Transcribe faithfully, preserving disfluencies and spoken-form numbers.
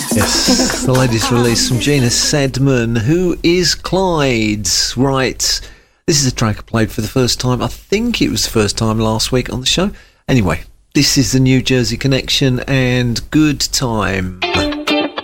Yes, the latest release from Gina Sedman. Who is Clyde? Right, this is a track I played for the first time. I think it was the first time last week on the show. Anyway, this is the New Jersey Connection and Good Time.